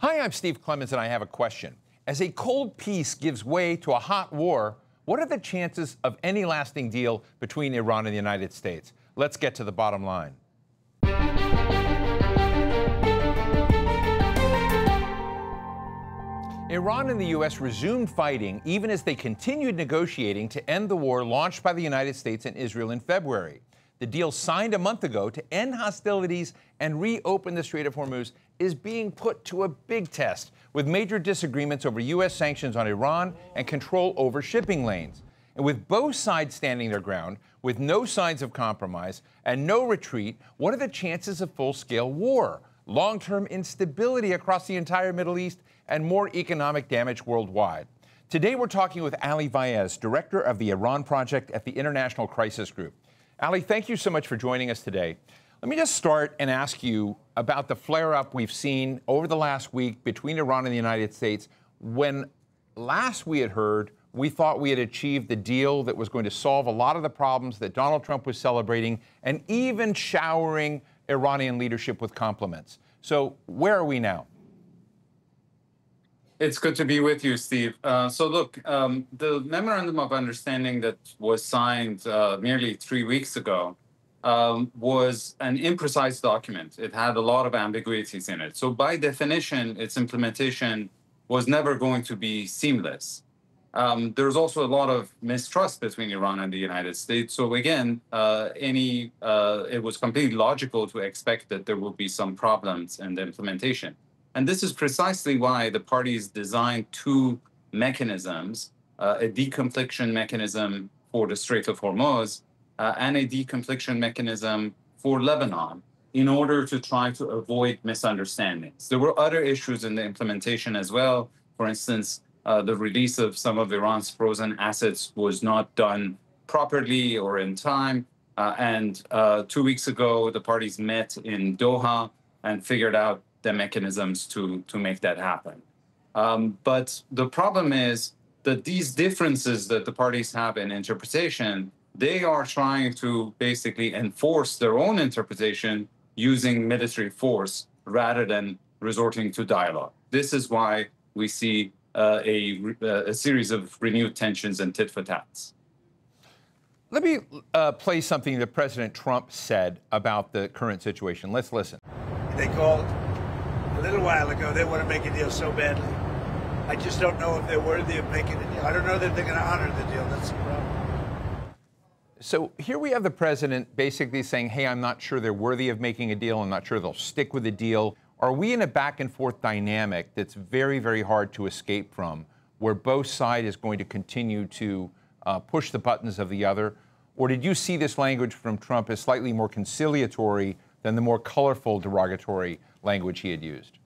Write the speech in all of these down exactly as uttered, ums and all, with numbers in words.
Hi, I'm Steve Clemons, and I have a question. As a cold peace gives way to a hot war, what are the chances of any lasting deal between Iran and the United States? Let's get to the bottom line. Iran and the U S resumed fighting even as they continued negotiating to end the war launched by the United States and Israel in February. The deal signed a month ago to end hostilities and reopen the Strait of Hormuz is being put to a big test, with major disagreements over U S sanctions on Iran and control over shipping lanes. And with both sides standing their ground, with no signs of compromise and no retreat, what are the chances of full-scale war, long-term instability across the entire Middle East, and more economic damage worldwide? Today, we're talking with Ali Vaez, director of the Iran Project at the International Crisis Group. Ali, thank you so much for joining us today. Let me just start and ask you about the flare-up we've seen over the last week between Iran and the United States, when last we had heard, we thought we had achieved the deal that was going to solve a lot of the problems that Donald Trump was celebrating and even showering Iranian leadership with compliments. So where are we now? It's good to be with you, Steve. Uh, so look, um, the Memorandum of Understanding that was signed uh, nearly three weeks ago um, was an imprecise document. It had a lot of ambiguities in it. So by definition, its implementation was never going to be seamless. Um, there's also a lot of mistrust between Iran and the United States. So again, uh, any uh, it was completely logical to expect that there would be some problems in the implementation. And this is precisely why the parties designed two mechanisms, uh, a deconfliction mechanism for the Strait of Hormuz uh, and a deconfliction mechanism for Lebanon, in order to try to avoid misunderstandings. There were other issues in the implementation as well. For instance, uh, the release of some of Iran's frozen assets was not done properly or in time. Uh, and uh, two weeks ago, the parties met in Doha and figured out the mechanisms to, to make that happen. Um, but the problem is that these differences that the parties have in interpretation, they are trying to basically enforce their own interpretation using military force rather than resorting to dialogue. This is why we see uh, a, a series of renewed tensions and tit-for-tats. Let me uh, play something that President Trump said about the current situation. Let's listen. They called a little while ago. They want to make a deal so badly. I just don't know if they're worthy of making a deal. I don't know that they're going to honor the deal. That's the problem. So here we have the president basically saying, hey, I'm not sure they're worthy of making a deal. I'm not sure they'll stick with the deal. Are we in a back and forth dynamic that's very, very hard to escape from, where both sides is going to continue to uh, push the buttons of the other? Or did you see this language from Trump as slightly more conciliatory than the more colorful derogatory language he had used?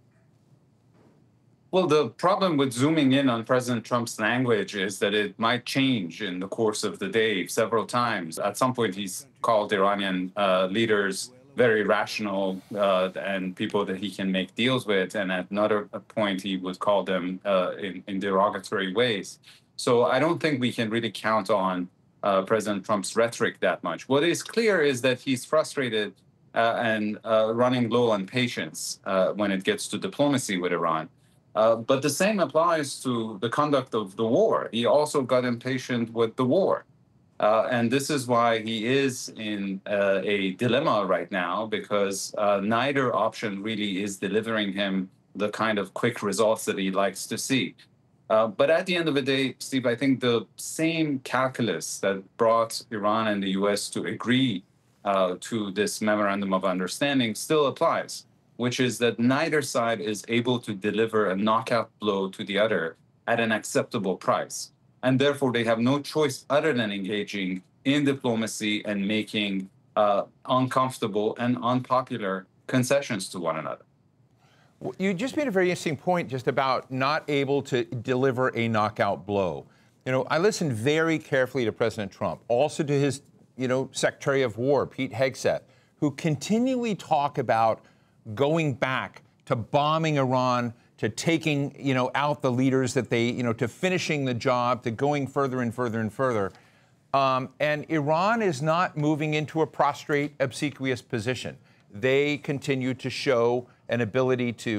Well, the problem with zooming in on President Trump's language is that it might change in the course of the day several times. At some point, he's called Iranian uh, leaders very rational uh, and people that he can make deals with. And at another point, he would call them uh, in, in derogatory ways. So I don't think we can really count on uh, President Trump's rhetoric that much. What is clear is that he's frustrated uh, and uh, running low on patience uh, when it gets to diplomacy with Iran. Uh, but the same applies to the conduct of the war. He also got impatient with the war. Uh, and this is why he is in uh, a dilemma right now, because uh, neither option really is delivering him the kind of quick results that he likes to see. Uh, but at the end of the day, Steve, I think the same calculus that brought Iran and the U S to agree uh, to this Memorandum of Understanding still applies, which is that neither side is able to deliver a knockout blow to the other at an acceptable price. And therefore, they have no choice other than engaging in diplomacy and making uh, uncomfortable and unpopular concessions to one another. You just made a very interesting point just about not able to deliver a knockout blow. You know, I listened very carefully to President Trump, also to his, you know, Secretary of War, Pete Hegseth, who continually talk about going back to bombing Iran, to taking, you know, out the leaders that they, you know, to finishing the job, to going further and further and further. Um, and Iran is not moving into a prostrate, obsequious position. They continue to show an ability to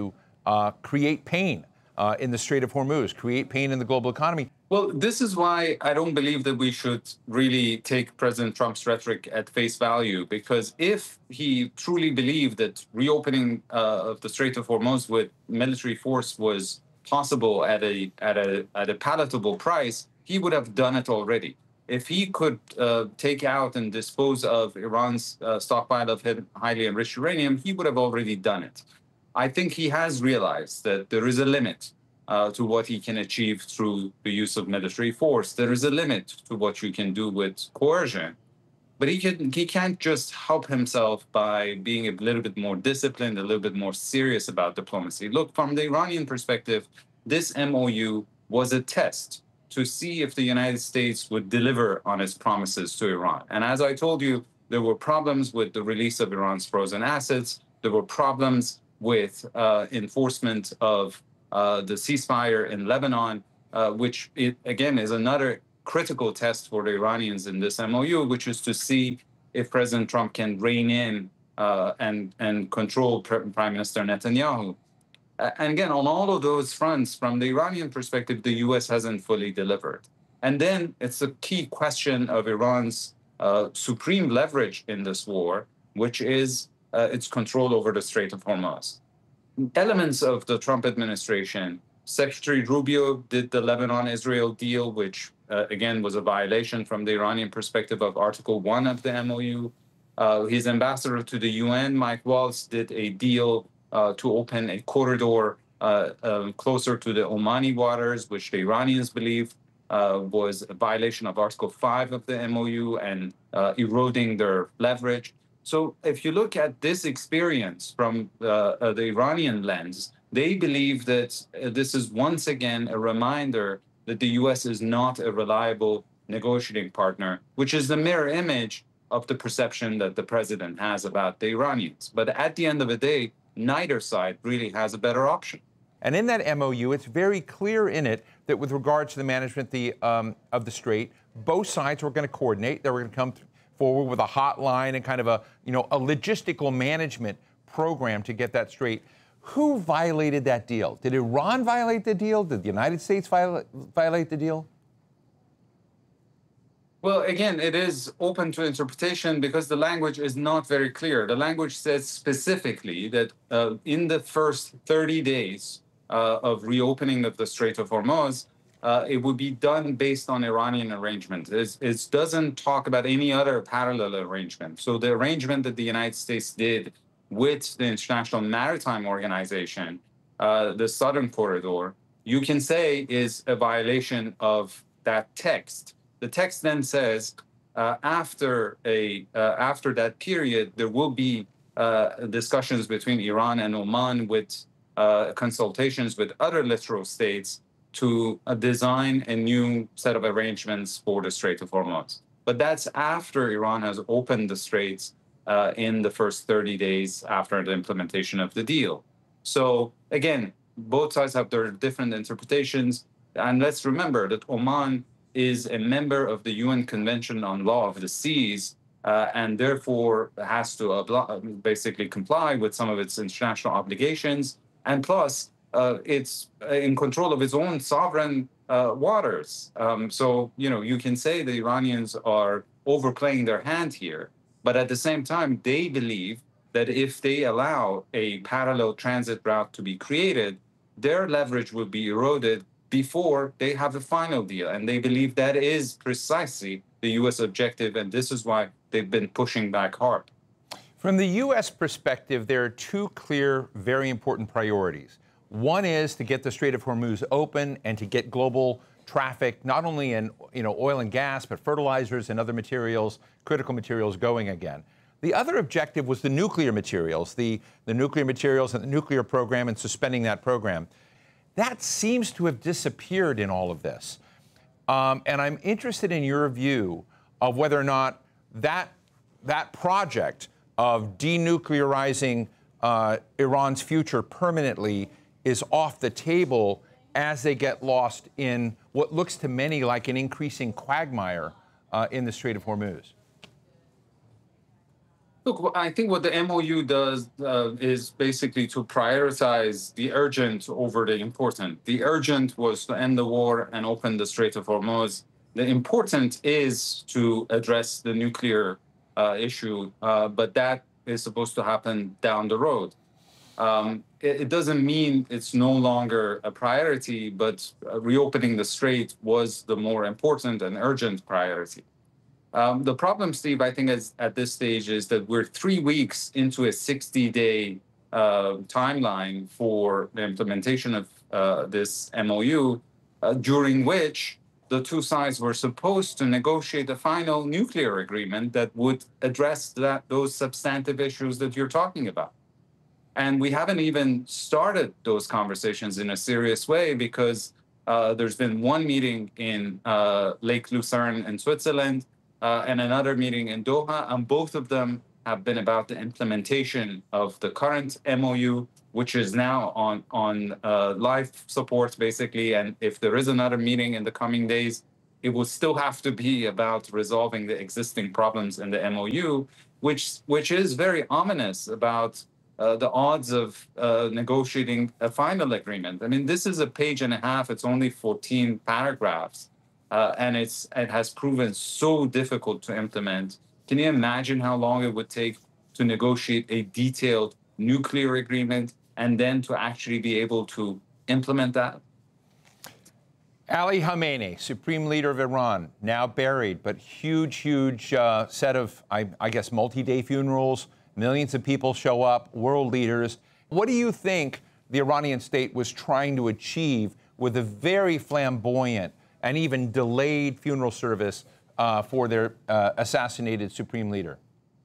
uh, create pain uh, in the Strait of Hormuz, create pain in the global economy. Well, this is why I don't believe that we should really take President Trump's rhetoric at face value, because if he truly believed that reopening uh, of the Strait of Hormuz with military force was possible at a at a at a palatable price, he would have done it already. If he could uh, take out and dispose of Iran's uh, stockpile of highly enriched uranium, he would have already done it. I think he has realized that there is a limit uh, to what he can achieve through the use of military force. There is a limit to what you can do with coercion. But he, can, he can't just help himself by being a little bit more disciplined, a little bit more serious about diplomacy. Look, from the Iranian perspective, this M O U was a test to see if the United States would deliver on its promises to Iran. And as I told you, there were problems with the release of Iran's frozen assets. There were problems with uh, enforcement of uh, the ceasefire in Lebanon, uh, which, it, again, is another critical test for the Iranians in this M O U, which is to see if President Trump can rein in uh, and, and control Prime Minister Netanyahu. And again, on all of those fronts, from the Iranian perspective, the U S hasn't fully delivered. And then it's a key question of Iran's uh, supreme leverage in this war, which is uh, its control over the Strait of Hormuz. Elements of the Trump administration, Secretary Rubio did the Lebanon-Israel deal, which, uh, again, was a violation from the Iranian perspective of Article one of the M O U. Uh, his ambassador to the U N, Mike Waltz, did a deal Uh, to open a corridor uh, uh, closer to the Omani waters, which the Iranians believe uh, was a violation of Article five of the M O U and uh, eroding their leverage. So if you look at this experience from uh, uh, the Iranian lens, they believe that uh, this is once again a reminder that the U S is not a reliable negotiating partner, which is the mirror image of the perception that the president has about the Iranians. But at the end of the day, neither side really has a better option. And in that M O U, it's very clear in it that with regard to the management the, um, of the Strait, both sides were going to coordinate. They were going to come forward with a hotline and kind of a, you know, a logistical management program to get that straight. Who violated that deal? Did Iran violate the deal? Did the United States violate, violate the deal? Well, again, it is open to interpretation because the language is not very clear. The language says specifically that uh, in the first thirty days uh, of reopening of the Strait of Hormuz, uh, it would be done based on Iranian arrangement. It doesn't talk about any other parallel arrangement. So the arrangement that the United States did with the International Maritime Organization, uh, the Southern Corridor, you can say is a violation of that text. The text then says, uh, after a uh, after that period, there will be uh, discussions between Iran and Oman with uh, consultations with other littoral states to uh, design a new set of arrangements for the Strait of Hormuz. But that's after Iran has opened the straits uh, in the first thirty days after the implementation of the deal. So again, both sides have their different interpretations. And let's remember that Oman is a member of the U N Convention on Law of the Seas, uh, and therefore has to basically comply with some of its international obligations. And plus, uh, it's in control of its own sovereign uh, waters. Um, so, you know, you can say the Iranians are overplaying their hand here, but at the same time, they believe that if they allow a parallel transit route to be created, their leverage will be eroded before they have a final deal. And they believe that is precisely the U S objective, and this is why they've been pushing back hard. From the U S perspective, there are two clear, very important priorities. One is to get the Strait of Hormuz open and to get global traffic, not only in you know, oil and gas, but fertilizers and other materials, critical materials going again. The other objective was the nuclear materials, the, the nuclear materials and the nuclear program and suspending that program. That seems to have disappeared in all of this. Um, and I'm interested in your view of whether or not that, that project of denuclearizing uh, Iran's future permanently is off the table as they get lost in what looks to many like an increasing quagmire uh, in the Strait of Hormuz. Look, I think what the M O U does uh, is basically to prioritize the urgent over the important. The urgent was to end the war and open the Strait of Hormuz. The important is to address the nuclear uh, issue, uh, but that is supposed to happen down the road. Um, it, it doesn't mean it's no longer a priority, but uh, reopening the strait was the more important and urgent priority. Um, the problem, Steve, I think is, at this stage is that we're three weeks into a sixty-day uh, timeline for the implementation of uh, this M O U, uh, during which the two sides were supposed to negotiate a final nuclear agreement that would address that, those substantive issues that you're talking about. And we haven't even started those conversations in a serious way because uh, there's been one meeting in uh, Lake Lucerne in Switzerland uh, and another meeting in Doha, and both of them have been about the implementation of the current M O U, which is now on, on uh, life support, basically. And if there is another meeting in the coming days, it will still have to be about resolving the existing problems in the M O U, which, which is very ominous about Uh, the odds of uh, negotiating a final agreement. I mean, this is a page and a half. It's only fourteen paragraphs, uh, and it's it has proven so difficult to implement. Can you imagine how long it would take to negotiate a detailed nuclear agreement and then to actually be able to implement that? Ali Khamenei, Supreme Leader of Iran, now buried, but huge, huge uh, set of, I, I guess, multi-day funerals. Millions of people show up, world leaders. What do you think the Iranian state was trying to achieve with a very flamboyant and even delayed funeral service uh, for their uh, assassinated supreme leader?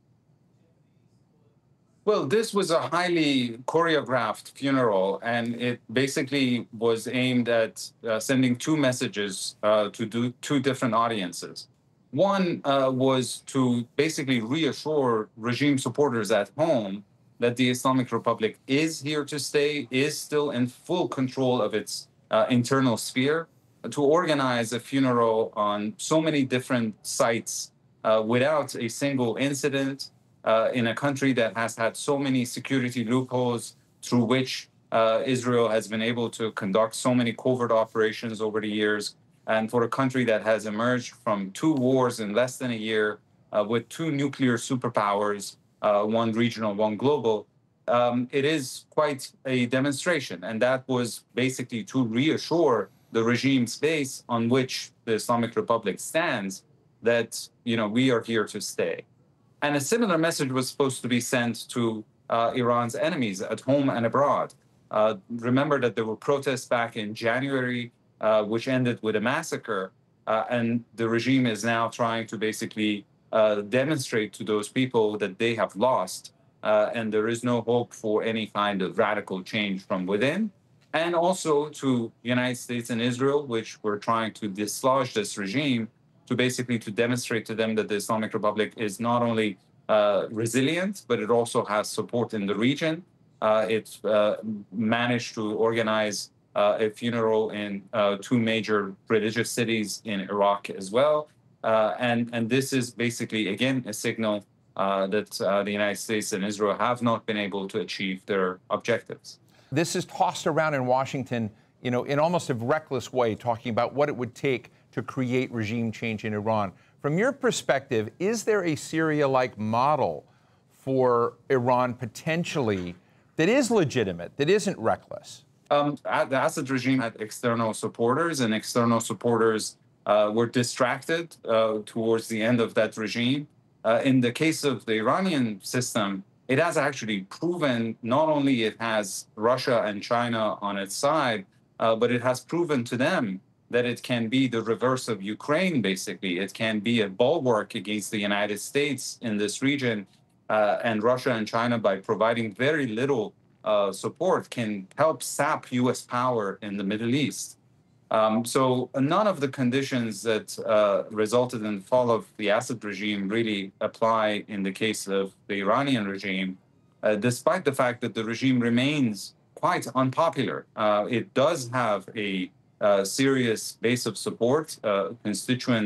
Well, this was a highly choreographed funeral, and it basically was aimed at uh, sending two messages uh, to do two different audiences. One uh, was to basically reassure regime supporters at home that the Islamic Republic is here to stay, is still in full control of its uh, internal sphere, to organize a funeral on so many different sites uh, without a single incident uh, in a country that has had so many security loopholes through which uh, Israel has been able to conduct so many covert operations over the years. And for a country that has emerged from two wars in less than a year, uh, with two nuclear superpowers, uh, one regional, one global, um, it is quite a demonstration. And that was basically to reassure the regime's base on which the Islamic Republic stands that, you know, we are here to stay. And a similar message was supposed to be sent to uh, Iran's enemies at home and abroad. Uh, remember that there were protests back in January, Uh, which ended with a massacre, uh, and the regime is now trying to basically uh, demonstrate to those people that they have lost, uh, and there is no hope for any kind of radical change from within. And also to the United States and Israel, which were trying to dislodge this regime, to basically to demonstrate to them that the Islamic Republic is not only uh, resilient, but it also has support in the region. Uh, it's uh, managed to organize Uh, a funeral in uh, two major religious cities in Iraq as well. Uh, and, and this is basically, again, a signal uh, that uh, the United States and Israel have not been able to achieve their objectives. This is tossed around in Washington, you know, in almost a reckless way, talking about what it would take to create regime change in Iran. From your perspective, is there a Syria-like model for Iran potentially that is legitimate, that isn't reckless? Um, the Assad regime had external supporters, and external supporters uh, were distracted uh, towards the end of that regime. Uh, in the case of the Iranian system, it has actually proven not only it has Russia and China on its side, uh, but it has proven to them that it can be the reverse of Ukraine, basically. It can be a bulwark against the United States in this region, uh, and Russia and China, by providing very little Uh, support, can help sap U S power in the Middle East. Um, so none of the conditions that uh, resulted in the fall of the Assad regime really apply in the case of the Iranian regime, uh, despite the fact that the regime remains quite unpopular. Uh, it does have a uh, serious base of support, uh, constituents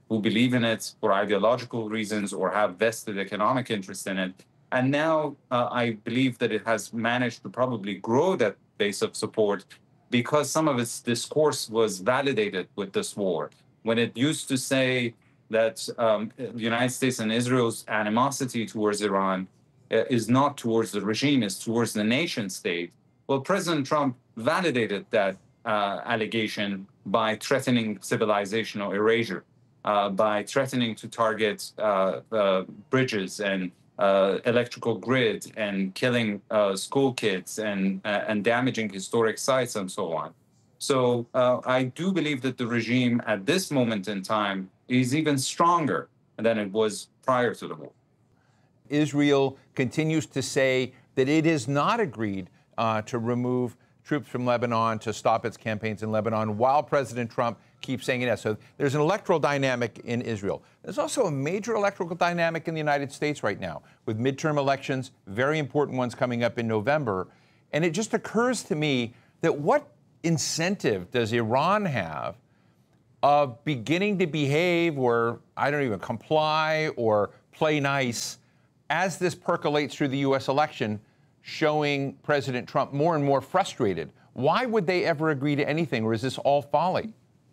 who believe in it for ideological reasons or have vested economic interest in it. And now uh, I believe that it has managed to probably grow that base of support because some of its discourse was validated with this war. When it used to say that um, the United States and Israel's animosity towards Iran uh, is not towards the regime, it's towards the nation state. Well, President Trump validated that uh, allegation by threatening civilizational erasure, uh, by threatening to target uh, uh, bridges and uh, electrical grid and killing uh, school kids and, uh, and damaging historic sites and so on. So uh, I do believe that the regime at this moment in time is even stronger than it was prior to the war. Israel continues to say that it has not agreed uh, to remove troops from Lebanon, to stop its campaigns in Lebanon, while President Trump keeps saying it has. So there's an electoral dynamic in Israel. There's also a major electoral dynamic in the United States right now, with midterm elections, very important ones coming up in November. And it just occurs to me that what incentive does Iran have of beginning to behave or, I don't even, comply or play nice as this percolates through the U S election, showing President Trump more and more frustrated? Why would they ever agree to anything, or is this all folly?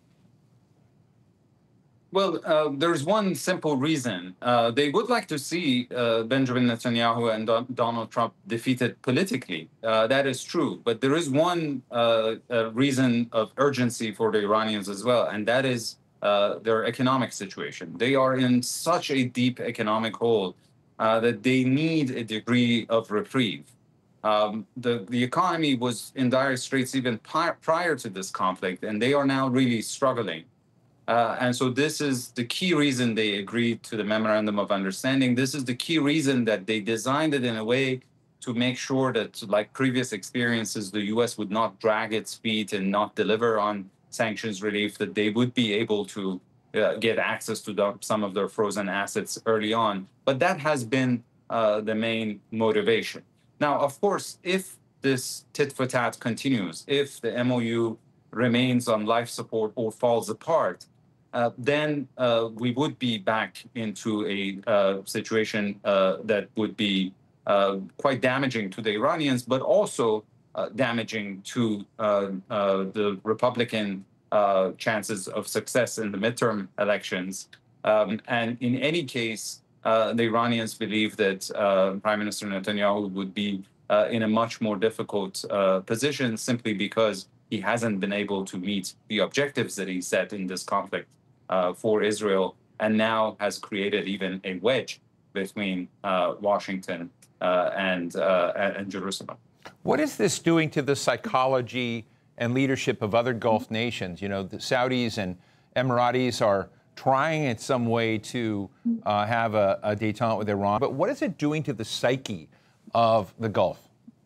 Well, uh, there's one simple reason. Uh, they would like to see uh, Benjamin Netanyahu and Don- Donald Trump defeated politically. Uh, that is true. But there is one uh, uh, reason of urgency for the Iranians as well, and that is uh, their economic situation. They are in such a deep economic hole uh, that they need a degree of reprieve. Um, the, the economy was in dire straits even pi- prior to this conflict, and they are now really struggling. Uh, and so this is the key reason they agreed to the Memorandum of Understanding. This is the key reason that they designed it in a way to make sure that, like previous experiences, the U S would not drag its feet and not deliver on sanctions relief, that they would be able to uh, get access to the, some of their frozen assets early on. But that has been uh, the main motivation. Now, of course, if this tit-for-tat continues, if the M O U remains on life support or falls apart, Uh, then uh, we would be back into a uh, situation uh, that would be uh, quite damaging to the Iranians, but also uh, damaging to uh, uh, the Republican uh, chances of success in the midterm elections. Um, and in any case, uh, the Iranians believe that uh, Prime Minister Netanyahu would be uh, in a much more difficult uh, position simply because he hasn't been able to meet the objectives that he set in this conflict Uh, for Israel, and now has created even a wedge between uh, Washington uh, and, uh, and Jerusalem. What is this doing to the psychology and leadership of other Gulf nations? You know, the Saudis and Emiratis are trying in some way to uh, have a, a détente with Iran, but what is it doing to the psyche of the Gulf?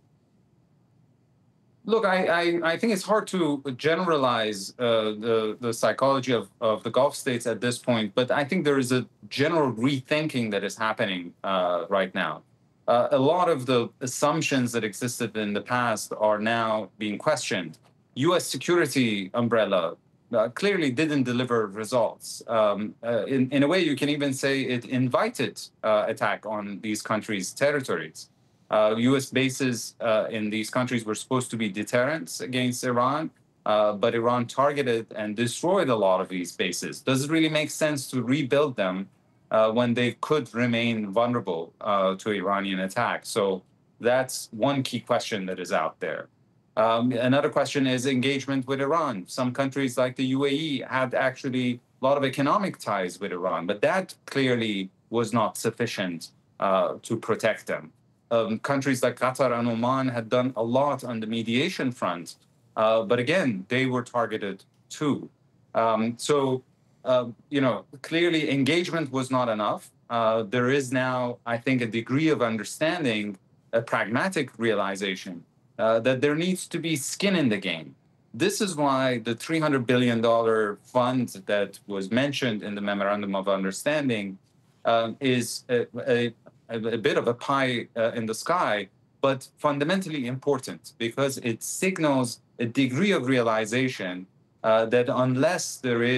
Look, I, I, I think it's hard to generalize uh, the, the psychology of, of the Gulf states at this point, but I think there is a general rethinking that is happening uh, right now. Uh, a lot of the assumptions that existed in the past are now being questioned. U S security umbrella uh, clearly didn't deliver results. Um, uh, in, in a way, you can even say it invited uh, attack on these countries' territories. Uh, U S bases uh, in these countries were supposed to be deterrents against Iran, uh, but Iran targeted and destroyed a lot of these bases. Does it really make sense to rebuild them uh, when they could remain vulnerable uh, to Iranian attack? So that's one key question that is out there. Um, another question is engagement with Iran. Some countries like the U A E had actually a lot of economic ties with Iran, but that clearly was not sufficient uh, to protect them. Um, countries like Qatar and Oman had done a lot on the mediation front, uh, but again, they were targeted too. Um, so, uh, you know, clearly engagement was not enough. Uh, there is now, I think, a degree of understanding, a pragmatic realization uh, that there needs to be skin in the game. This is why the three hundred billion dollars fund that was mentioned in the Memorandum of Understanding uh, is a, a a bit of a pie uh, in the sky, but fundamentally important because it signals a degree of realization uh, that unless there is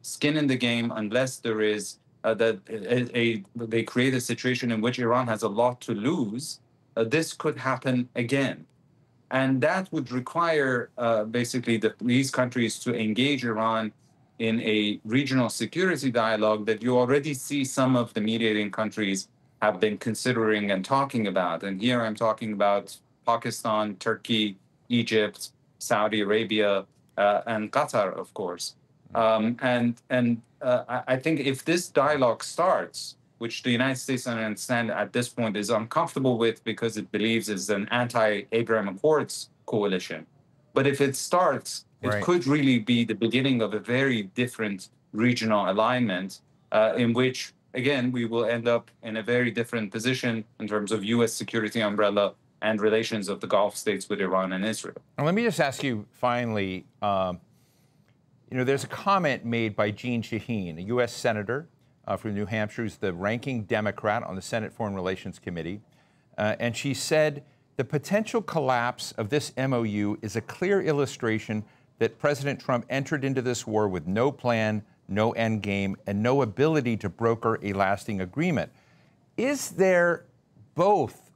skin in the game unless there is uh, that a, a, they create a situation in which Iran has a lot to lose. Uh, this could happen again. And that would require uh, basically the, these countries to engage Iran in a regional security dialogue that you already see some of the mediating countries have been considering and talking about. And here I'm talking about Pakistan, Turkey, Egypt, Saudi Arabia, uh, and Qatar, of course. Um, and and uh, I think if this dialogue starts, which the United States, I understand at this point, is uncomfortable with because it believes it's an anti-Abraham Accords coalition. But if it starts, it Right. could really be the beginning of a very different regional alignment uh, in which, again, we will end up in a very different position in terms of U S security umbrella and relations of the Gulf states with Iran and Israel. And let me just ask you finally, um, you know, there's a comment made by Jeanne Shaheen, a U S senator uh, from New Hampshire, who's the ranking Democrat on the Senate Foreign Relations Committee. Uh, and she said, the potential collapse of this M O U is a clear illustration that President Trump entered into this war with no plan, no end game, and no ability to broker a lasting agreement. Is there both